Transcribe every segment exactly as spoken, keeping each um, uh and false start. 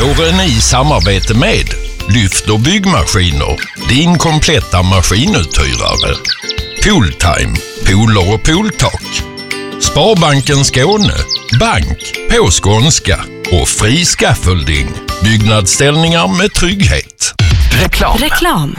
Våren i samarbete med Lyft och byggmaskiner, din kompletta maskinuthyrare. Pooltime, pooler och pooltak. Sparbanken Skåne, bank på skånska och fri scaffolding. Byggnadsställningar med trygghet. Reklam. Reklam.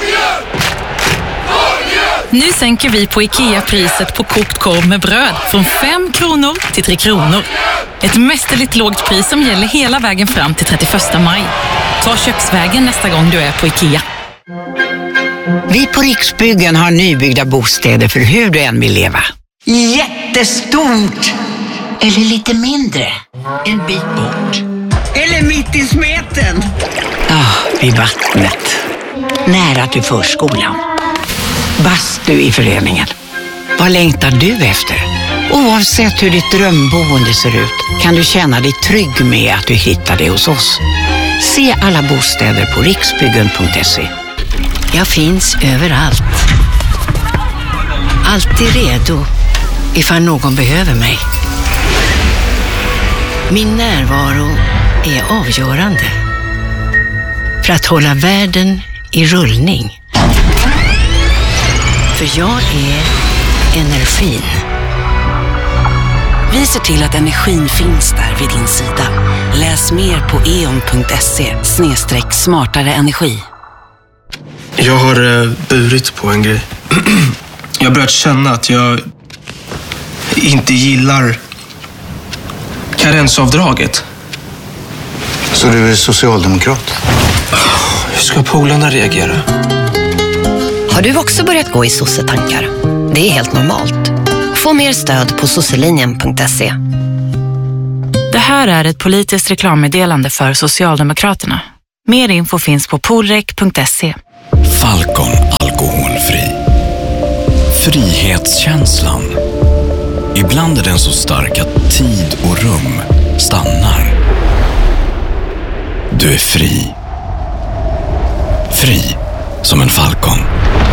Nu sänker vi på IKEA priset på kokt korv med bröd från fem kronor till tre kronor. Ett mästerligt lågt pris som gäller hela vägen fram till trettioförsta maj. Ta köksvägen nästa gång du är på IKEA. Vi på Riksbyggen har nybyggda bostäder för hur du än vill leva. Jättestort! Eller lite mindre. En bit bort. Eller mitt i smeten. Ja, ah, vid vattnet. Nära till förskolan. Bastu i föreningen. Vad längtar du efter? Oavsett hur ditt drömboende ser ut kan du känna dig trygg med att du hittar det hos oss. Se alla bostäder på riksbyggen punkt se. Jag finns överallt. Alltid redo ifall någon behöver mig. Min närvaro är avgörande för att hålla världen i rullning. För jag är energin. Vi ser till att energin finns där vid din sida. Läs mer på eon punkt se snedstreck smartare energi. Jag har eh, burit på en grej. Jag har börjat känna att jag inte gillar karensavdraget. Så du är socialdemokrat? Hur ska polarna reagera? Har du också börjat gå i sossetankar? Det är helt normalt. Få mer stöd på sosselinjen punkt se. Det här är ett politiskt reklammeddelande för Socialdemokraterna. Mer info finns på polrek punkt se. Falcon alkoholfri. Frihetskänslan. Ibland är den så stark att tid och rum stannar. Du är fri. Fri som en falcon.